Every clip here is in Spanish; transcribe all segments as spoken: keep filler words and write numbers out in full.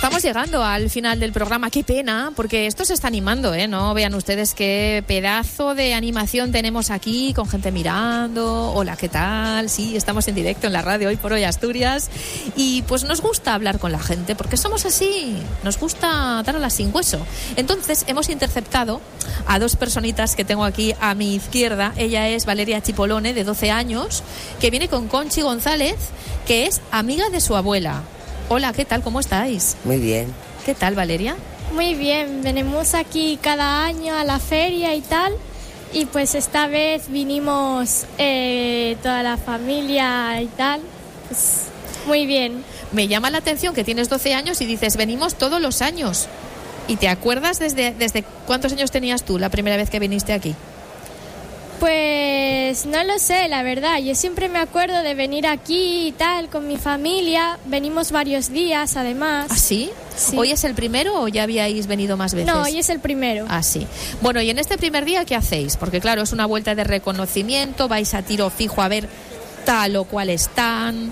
Estamos llegando al final del programa. Qué pena, porque esto se está animando, ¿eh? No vean ustedes qué pedazo de animación tenemos aquí, con gente mirando. Hola, ¿qué tal? Sí, estamos en directo en la radio Hoy por Hoy Asturias. Y pues nos gusta hablar con la gente, porque somos así. Nos gusta darlas sin hueso. Entonces hemos interceptado a dos personitas que tengo aquí a mi izquierda. Ella es Valeria Chipolone, de doce años, que viene con Conchi González, que es amiga de su abuela. Hola, ¿qué tal? ¿Cómo estáis? Muy bien. ¿Qué tal, Valeria? Muy bien, venimos aquí cada año a la feria y tal, y pues esta vez vinimos eh, toda la familia y tal, pues muy bien. Me llama la atención que tienes doce años y dices, venimos todos los años. ¿Y te acuerdas desde, desde cuántos años tenías tú la primera vez que viniste aquí? Pues no lo sé, la verdad. Yo siempre me acuerdo de venir aquí y tal, con mi familia. Venimos varios días, además. ¿Ah, sí? Sí. ¿Hoy es el primero o ya habíais venido más veces? No, hoy es el primero. Ah, sí. Bueno, y en este primer día, ¿qué hacéis? Porque claro, es una vuelta de reconocimiento, vais a tiro fijo a ver tal o cual están.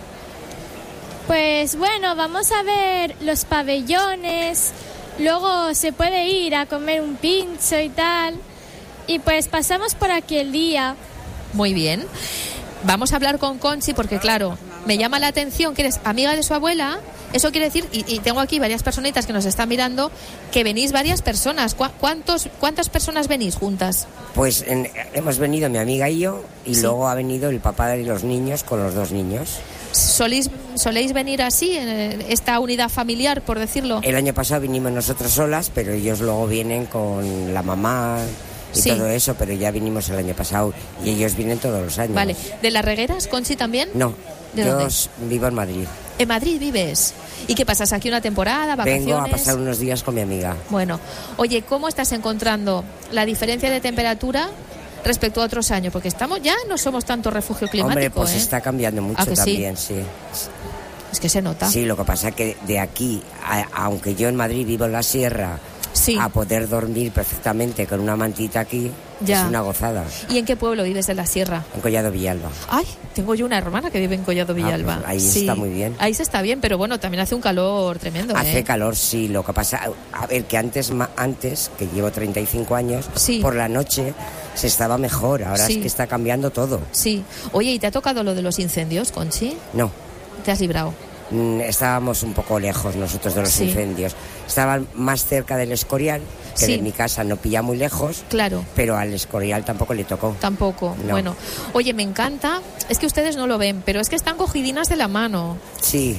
Pues bueno, vamos a ver los pabellones, luego se puede ir a comer un pincho y tal. Y pues pasamos por aquí el día. Muy bien. Vamos a hablar con Conchi porque, claro, me llama la atención que eres amiga de su abuela. Eso quiere decir, y, y tengo aquí varias personitas que nos están mirando, que venís varias personas. ¿Cu- cuántos, ¿Cuántas personas venís juntas? Pues en, hemos venido mi amiga y yo, y Sí. luego ha venido el papá de los niños con los dos niños. ¿Solís, ¿Soléis venir así, en esta unidad familiar, por decirlo? El año pasado vinimos nosotros solas, pero ellos luego vienen con la mamá y Sí. todo eso, pero ya vinimos el año pasado y ellos vienen todos los años. Vale. ¿De las Regueras, Conchi, también? No, ¿De yo dónde? s- vivo en Madrid. ¿En Madrid vives? ¿Y qué pasas aquí una temporada, vacaciones? Vengo a pasar unos días con mi amiga. Bueno, oye, ¿cómo estás encontrando la diferencia de temperatura respecto a otros años? Porque estamos ya no somos tanto refugio climático, Hombre, pues ¿eh? está cambiando mucho ¿Ah, que sí? también, sí. Es que se nota. Sí, lo que pasa es que de aquí, a- aunque yo en Madrid vivo en la sierra, Sí. a poder dormir perfectamente con una mantita aquí, Ya. es una gozada. ¿Y en qué pueblo vives de la sierra? En Collado Villalba. Ay, tengo yo una hermana que vive en Collado Villalba. pues ahí Sí. está muy bien. Ahí se está bien, pero bueno, también hace un calor tremendo, Hace ¿eh? calor, sí. Lo que pasa, a ver, que antes, ma- antes que llevo treinta y cinco años, Sí. por la noche se estaba mejor. Ahora Sí. es que está cambiando todo. Sí. Oye, ¿y te ha tocado lo de los incendios, Conchi? No, ¿Te has librado? mm, estábamos un poco lejos nosotros de los Sí. incendios. Estaban más cerca del Escorial, que Sí. de mi casa no pilla muy lejos, Claro. pero al Escorial tampoco le tocó. Tampoco. No. Bueno, oye, me encanta. Es que ustedes no lo ven, pero es que están cogidinas de la mano. Sí,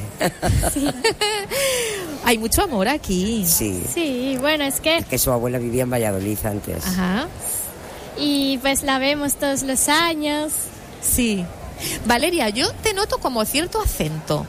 Hay mucho amor aquí. sí. Sí, bueno, es que... Que su abuela vivía en Valladolid antes. Ajá. Y pues la vemos todos los años. Sí. Valeria, yo te noto como cierto acento.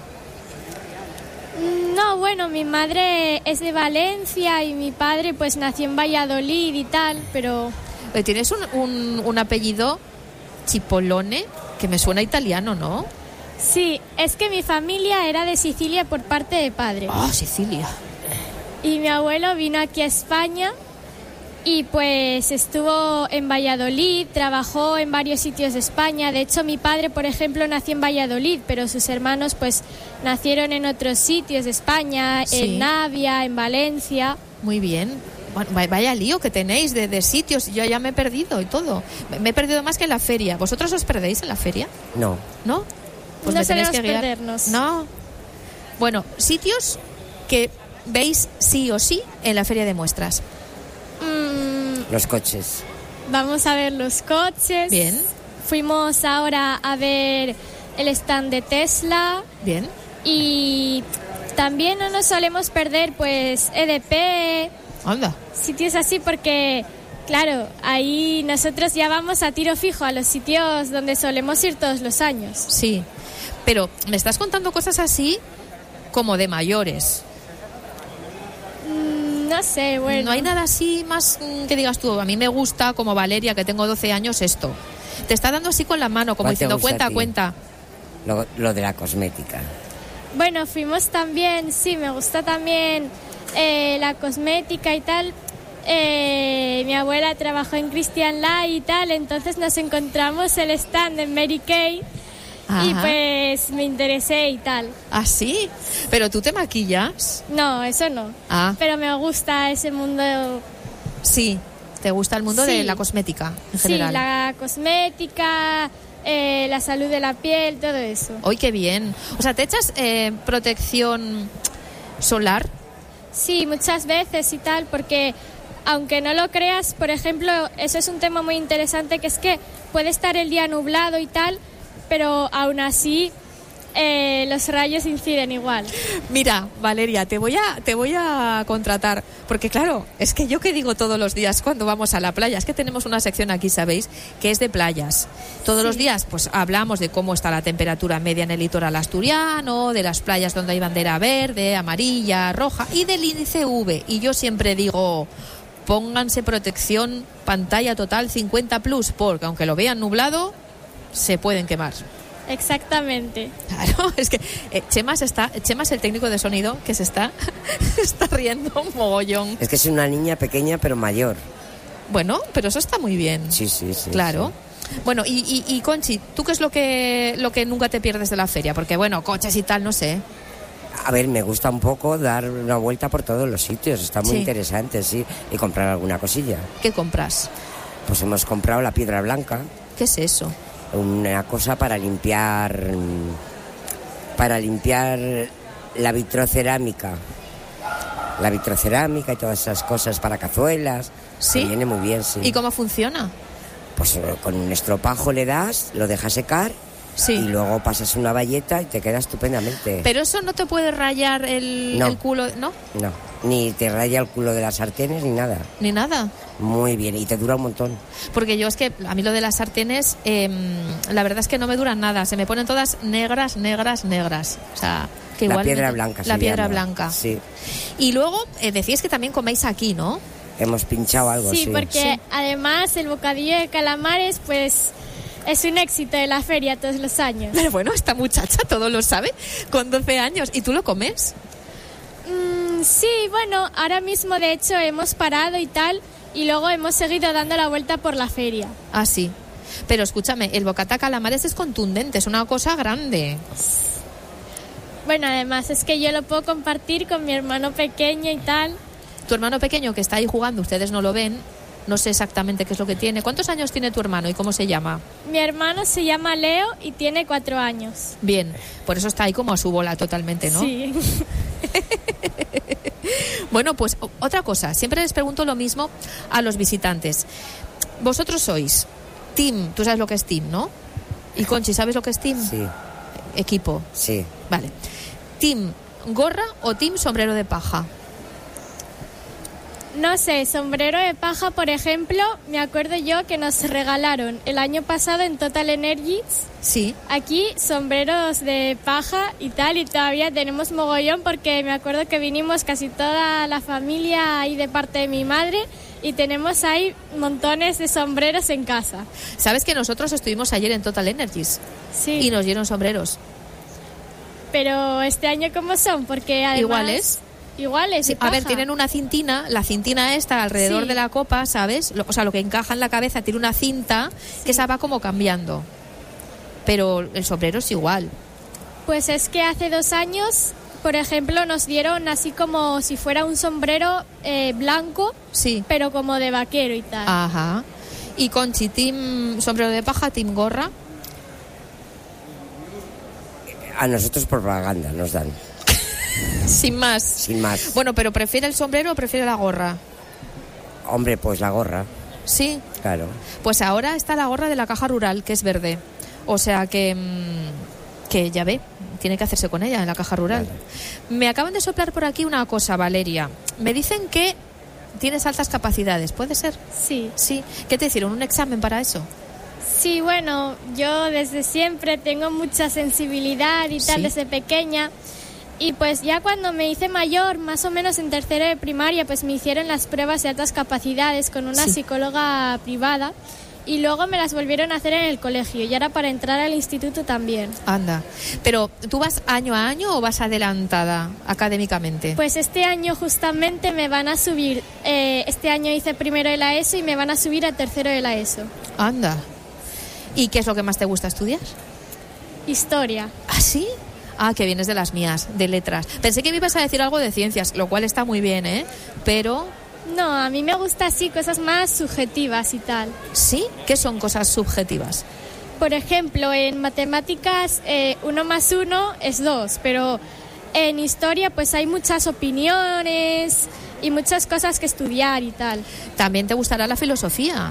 No, bueno, mi madre es de Valencia y mi padre pues nació en Valladolid y tal, pero... Eh, Tienes un, un, un apellido Chipolone que me suena italiano, ¿no? Sí, es que mi familia era de Sicilia por parte de padre. Ah, Sicilia. Y mi abuelo vino aquí a España y pues estuvo en Valladolid, trabajó en varios sitios de España. De hecho, mi padre, por ejemplo, nació en Valladolid, pero sus hermanos pues nacieron en otros sitios de España, Sí. en Navia, en Valencia. Muy bien. Bueno, va- vaya lío que tenéis de, de sitios. Yo ya me he perdido y todo. Me, me he perdido más que en la feria. ¿Vosotros os perdéis en la feria? No, ¿No? Pues No me tenéis solemos que guiar. perdernos. No. Bueno, sitios que veis sí o sí en la feria de muestras. Mm, los coches. vamos a ver los coches. Bien. Fuimos ahora a ver el stand de Tesla. Bien. Y también no nos solemos perder pues E D P, Anda. sitios así, porque claro, ahí nosotros ya vamos a tiro fijo a los sitios donde solemos ir todos los años. Sí. Pero me estás contando cosas así como de mayores. Mm, no sé, bueno. No hay nada así más mm, que digas tú, a mí me gusta, como Valeria, que tengo doce años, esto. Te está dando así con la mano, como ¿Cuál te diciendo, gusta cuenta, a ti? cuenta. Lo, lo de la cosmética. Bueno, fuimos también, sí, me gusta también eh, la cosmética y tal. Eh, mi abuela trabajó en Christian Lay y tal, entonces nos encontramos el stand de Mary Kay Ajá. Y pues me interesé y tal. ¿Ah, sí? ¿Pero tú te maquillas? No, eso no. Ah, Pero me gusta ese mundo. sí. ¿Te gusta el mundo Sí. de la cosmética en Sí, general? la cosmética, eh, la salud de la piel, todo eso. ¡Ay, qué bien! O sea, ¿te echas eh, protección solar? Sí, muchas veces y tal, porque aunque no lo creas, por ejemplo, eso es un tema muy interesante, que es que puede estar el día nublado y tal, pero aún así eh, los rayos inciden igual. Mira, Valeria, te voy a te voy a contratar, porque claro, es que yo que digo todos los días cuando vamos a la playa, es que tenemos una sección aquí, ¿sabéis?, que es de playas. Todos Sí. los días pues hablamos de cómo está la temperatura media en el litoral asturiano, de las playas donde hay bandera verde, amarilla, roja y del índice U V. Y yo siempre digo, pónganse protección pantalla total cincuenta plus, porque aunque lo vean nublado, se pueden quemar. Exactamente. Claro, es que eh, Chema, se está, Chema es el técnico de sonido que se está, está riendo un mogollón. Es que es una niña pequeña pero mayor. Bueno, pero eso está muy bien. Sí, sí, sí. Claro. Bueno, y, y, y Conchi, ¿tú qué es lo que, lo que nunca te pierdes de la feria? Porque bueno, coches y tal, no sé. A ver, me gusta un poco dar una vuelta por todos los sitios. Está muy Sí. interesante, sí. Y comprar alguna cosilla. ¿Qué compras? Pues hemos comprado la piedra blanca. ¿Qué es eso? Una cosa para limpiar mm, para limpiar la vitrocerámica la vitrocerámica y todas esas cosas para cazuelas. ¿Sí? Que viene muy bien, sí. ¿Y cómo funciona? Pues eh, con un estropajo le das, lo dejas secar Sí. y luego pasas una bayeta y te queda estupendamente. Pero eso no te puede rayar el, No. el culo, ¿no? No, ni te raya el culo de las sartenes ni nada. Ni nada. Muy bien, y te dura un montón. Porque yo es que a mí lo de las sartenes, eh, la verdad es que no me duran nada. Se me ponen todas negras, negras, negras. O sea, que La igual piedra me- blanca La se piedra llama. blanca. Sí, Y luego eh, decías que también coméis aquí, ¿no? hemos pinchado algo, sí. Sí, porque Sí. además el bocadillo de calamares, pues es un éxito de la feria todos los años. Pero bueno, esta muchacha todo lo sabe, con doce años. ¿Y tú lo comes? Mm, sí, bueno, ahora mismo de hecho hemos parado y tal, y luego hemos seguido dando la vuelta por la feria. Ah, sí. Pero escúchame, el bocata calamares es contundente, es una cosa grande. Bueno, además es que yo lo puedo compartir con mi hermano pequeño y tal. Tu hermano pequeño que está ahí jugando, ustedes no lo ven, no sé exactamente qué es lo que tiene. ¿Cuántos años tiene tu hermano y cómo se llama? Mi hermano se llama Leo y tiene cuatro años. Bien, por eso está ahí como a su bola totalmente, ¿no? Sí. Bueno, pues o- otra cosa, siempre les pregunto lo mismo a los visitantes. Vosotros sois team, tú sabes lo que es team, ¿no? Y Conchi, ¿sabes lo que es team? Sí, Equipo. sí. Vale. ¿Team gorra o team sombrero de paja? No sé, sombrero de paja, por ejemplo, me acuerdo yo que nos regalaron el año pasado en Total Energies Sí. aquí sombreros de paja y tal, y todavía tenemos mogollón porque me acuerdo que vinimos casi toda la familia ahí de parte de mi madre y tenemos ahí montones de sombreros en casa. ¿Sabes que nosotros estuvimos ayer en Total Energies Sí, y nos dieron sombreros? pero este año ¿cómo son? Porque además... ¿Iguales? Iguales, Sí, de a ver, paja. tienen una cintina, la cintina esta alrededor Sí. de la copa, ¿sabes? Lo- o sea, lo que encaja en la cabeza tiene una cinta que esa va como cambiando. Pero el sombrero es igual. Pues es que hace dos años, por ejemplo, nos dieron así como si fuera un sombrero eh, blanco, Sí. pero como de vaquero y tal. Ajá. Y Conchi, team sombrero de paja, team gorra. A nosotros propaganda nos dan, Sin más. sin más. Bueno, pero ¿prefiere el sombrero o prefiere la gorra? Hombre, pues la gorra, Sí. claro. Pues ahora está la gorra de la Caja Rural, que es verde. O sea que, mm, que ya ve, tiene que hacerse con ella en la Caja Rural. Vale. Me acaban de soplar por aquí una cosa, Valeria. Me dicen que tienes altas capacidades, ¿puede ser? Sí. Sí. ¿Qué te hicieron? ¿Un examen para eso? Sí, bueno, yo desde siempre tengo mucha sensibilidad y tal Sí. desde pequeña. Y pues ya cuando me hice mayor, más o menos en tercero de primaria, pues me hicieron las pruebas de altas capacidades con una Sí. psicóloga privada. Y luego me las volvieron a hacer en el colegio y ahora para entrar al instituto también. Anda. Pero, ¿tú vas año a año o vas adelantada académicamente? Pues este año justamente me van a subir, eh, este año hice primero de la ESO y me van a subir a tercero de la ESO. Anda. ¿Y qué es lo que más te gusta estudiar? Historia. ¿Ah, sí? Ah, que vienes de las mías, de letras. Pensé que me ibas a decir algo de ciencias, lo cual está muy bien, ¿eh? Pero... No, a mí me gusta así cosas más subjetivas y tal. ¿Sí? ¿Qué son cosas subjetivas? Por ejemplo, en matemáticas eh, uno más uno es dos, pero en historia pues hay muchas opiniones y muchas cosas que estudiar y tal. También te gustará la filosofía.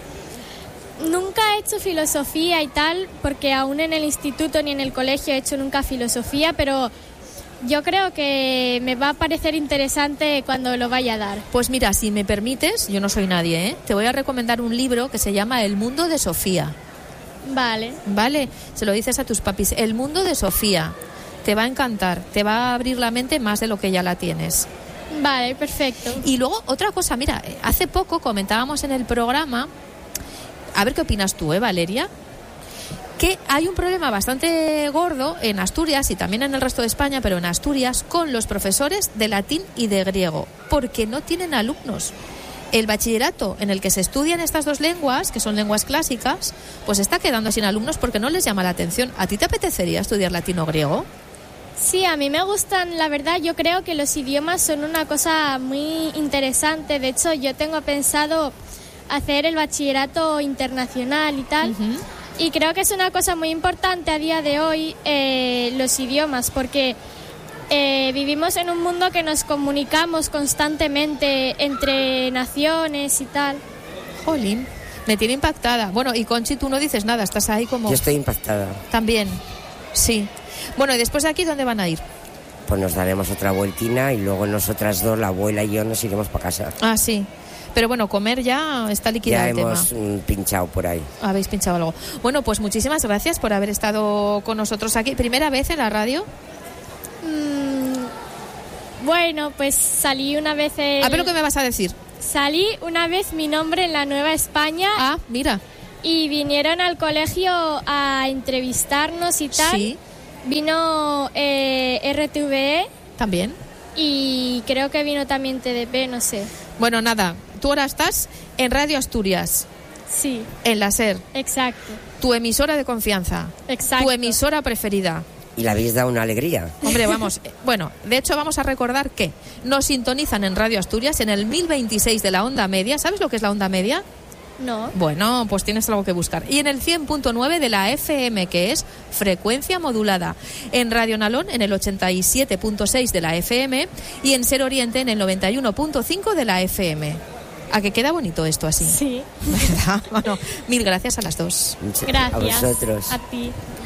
Nunca he hecho filosofía y tal, porque aún en el instituto ni en el colegio he hecho nunca filosofía, pero yo creo que me va a parecer interesante cuando lo vaya a dar. Pues mira, si me permites, yo no soy nadie, ¿eh? Te voy a recomendar un libro que se llama El mundo de Sofía. Vale. Vale, se lo dices a tus papis. El mundo de Sofía. Te va a encantar, te va a abrir la mente más de lo que ya la tienes. Vale, perfecto. Y luego, otra cosa, mira, hace poco comentábamos en el programa, a ver qué opinas tú, ¿eh, Valeria? Que hay un problema bastante gordo en Asturias y también en el resto de España, pero en Asturias, con los profesores de latín y de griego, porque no tienen alumnos. El bachillerato en el que se estudian estas dos lenguas, que son lenguas clásicas, pues está quedando sin alumnos porque no les llama la atención. ¿A ti te apetecería estudiar latín o griego? Sí, a mí me gustan, la verdad, yo creo que los idiomas son una cosa muy interesante. De hecho, yo tengo pensado hacer el bachillerato internacional y tal. Uh-huh. Y creo que es una cosa muy importante a día de hoy, eh, los idiomas, porque eh, vivimos en un mundo que nos comunicamos constantemente entre naciones y tal. Jolín, me tiene impactada. Bueno, y Conchi, tú no dices nada, estás ahí como... Yo estoy impactada. También, sí. Bueno, y después de aquí, ¿dónde van a ir? Pues nos daremos otra vueltina y luego nosotras dos, la abuela y yo, nos iremos para casa. Ah, sí. Pero bueno, comer ya está liquidado el tema. Ya hemos pinchado por ahí. Habéis pinchado algo. Bueno, pues muchísimas gracias por haber estado con nosotros aquí. ¿Primera vez en la radio? Mm, bueno, pues salí una vez... El... A ver lo que me vas a decir. Salí una vez Mi Nombre en la Nueva España. Ah, mira. Y vinieron al colegio a entrevistarnos y tal. Sí. Vino eh, R T V E. También. Y creo que vino también T D P, no sé. Bueno, nada. Tú ahora estás en Radio Asturias. Sí. En la SER. Exacto. Tu emisora de confianza. Exacto. Tu emisora preferida. Y le habéis dado una alegría. Hombre, vamos. Bueno, de hecho vamos a recordar que nos sintonizan en Radio Asturias en el mil veintiséis de la onda media. ¿Sabes lo que es la onda media? No. Bueno, pues tienes algo que buscar. Y en el cien punto nueve de la F M, que es frecuencia modulada. En Radio Nalón, en el ochenta y siete punto seis de la F M. Y en Ser Oriente, en el noventa y uno punto cinco de la F M. ¿A que queda bonito esto así? Sí. ¿Verdad? Bueno, mil gracias a las dos. Gracias. A vosotros. A ti.